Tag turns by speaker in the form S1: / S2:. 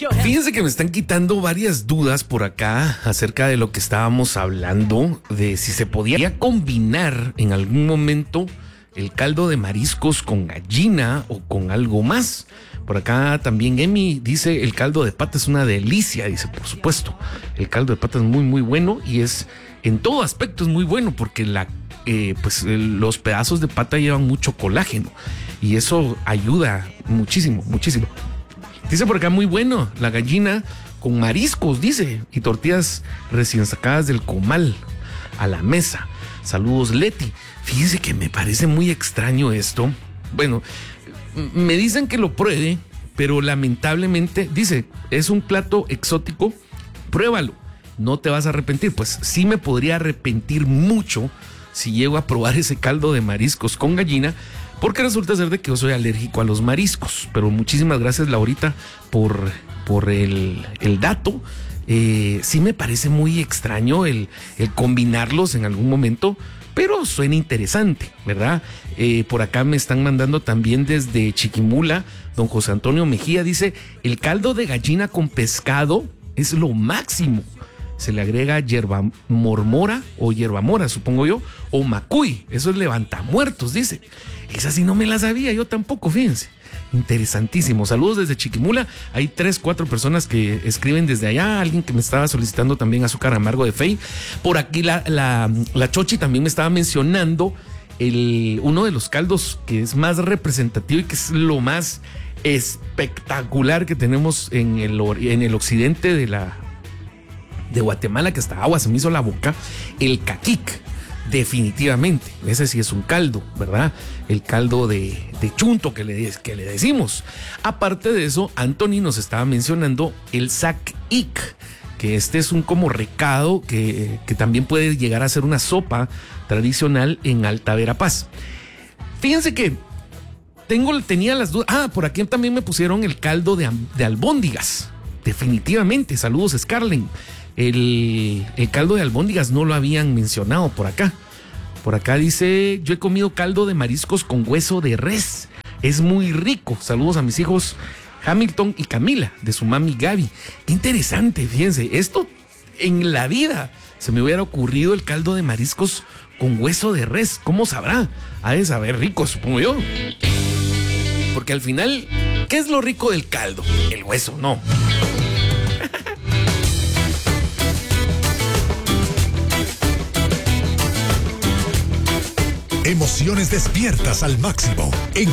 S1: Fíjense que me están quitando varias dudas por acá acerca de lo que estábamos hablando, de si se podía combinar en algún momento el caldo de mariscos con gallina o con algo más. Por acá también Emi dice: el caldo de pata es una delicia. Dice, por supuesto, el caldo de pata es muy muy bueno y es en todo aspecto es muy bueno porque los pedazos de pata llevan mucho colágeno y eso ayuda muchísimo, muchísimo. Dice por acá, muy bueno, la gallina con mariscos, dice, y tortillas recién sacadas del comal a la mesa. Saludos, Leti. Fíjense que me parece muy extraño esto. Bueno, me dicen que lo pruebe, pero lamentablemente, dice, es un plato exótico, pruébalo, no te vas a arrepentir. Pues sí me podría arrepentir mucho si llego a probar ese caldo de mariscos con gallina, porque resulta ser de que yo soy alérgico a los mariscos. Pero muchísimas gracias, Laurita, por el dato. Sí me parece muy extraño el combinarlos en algún momento, pero suena interesante, ¿verdad? Por acá me están mandando también desde Chiquimula, don José Antonio Mejía dice: el caldo de gallina con pescado es lo máximo. Se le agrega hierba mormora o hierbamora, supongo yo, o macuy, eso es levantamuertos, dice. Esa sí no me la sabía, yo tampoco, fíjense. Interesantísimo. Saludos desde Chiquimula. Hay 3-4 personas que escriben desde allá. Alguien que me estaba solicitando también azúcar amargo de Fey. Por aquí la Chochi también me estaba mencionando uno de los caldos que es más representativo y que es lo más espectacular que tenemos en el occidente de Guatemala, que hasta agua se me hizo la boca, el caquic. Definitivamente, ese sí es un caldo, ¿verdad? El caldo de chunto que le decimos. Aparte de eso, Anthony nos estaba mencionando el sac-ic, que este es un como recado que también puede llegar a ser una sopa tradicional en Alta Verapaz. Fíjense que tenía las dudas. Por aquí también me pusieron el caldo de albóndigas. Definitivamente, saludos, Scarlett. El caldo de albóndigas no lo habían mencionado por acá. Por acá dice: yo he comido caldo de mariscos con hueso de res. Es muy rico. Saludos a mis hijos Hamilton y Camila, de su mami Gaby. Qué interesante, fíjense. Esto en la vida se me hubiera ocurrido, el caldo de mariscos con hueso de res. ¿Cómo sabrá? Ha de saber rico, supongo yo. Porque al final, ¿qué es lo rico del caldo? El hueso, no.
S2: Emociones despiertas al máximo en